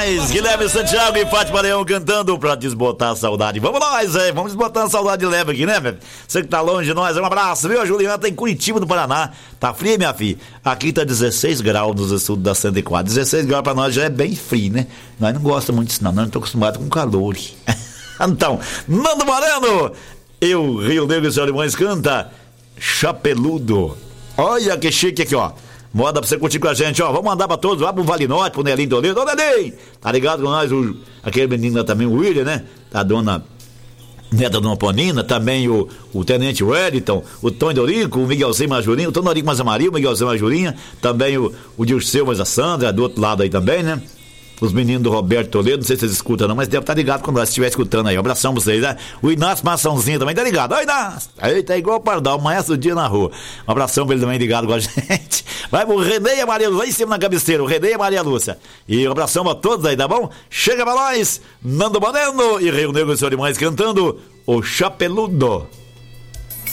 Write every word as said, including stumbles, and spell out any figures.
nós! Guilherme Santiago e Fátima Leão cantando pra desbotar a saudade. Vamos nós, é, vamos desbotar a saudade leve aqui, né, velho? Você que tá longe de nós, um abraço, viu? A Juliana tá em Curitiba, do Paraná. Tá frio, minha filha? Aqui tá dezesseis graus nos estudos da cento e quatro. dezesseis graus pra nós já é bem frio, né? Nós não gostamos muito disso, não. Nós não estamos acostumados com calor. Então, Nando Moreno, eu, Rio Negro e Solimões canta Chapeludo. Olha que chique aqui, ó. Moda pra você curtir com a gente, ó. Vamos mandar pra todos, lá pro Vale Norte, pro Nelinho Toledo. Ô, Nelinho! Tá ligado com nós? O, aquele menino lá também, o William, né? A dona neta da Dona Ponina, também o, o Tenente Wellington, o Tony Dorico, o Miguelzinho Majurinha, o Tony Dorico mais a Maria, o Miguelzinho Majurinha, também o, o Dirceu mais a Sandra, do outro lado aí também, né? Os meninos do Roberto Toledo, não sei se vocês escutam não, mas deve estar ligado quando nós estiver escutando aí. Um abração pra vocês, né? O Inácio Maçãozinho também tá ligado. Oi, Inácio! Eita, é igual o Pardal, maestro do dia na rua. Um abração pra ele também ligado com a gente. Vai pro René e a Maria Lúcia, lá em cima na cabeceira, o René e a Maria Lúcia. E um abração pra todos aí, tá bom? Chega pra nós, Nando Moreno e Rio Negro e Solimões cantando o Chapeludo.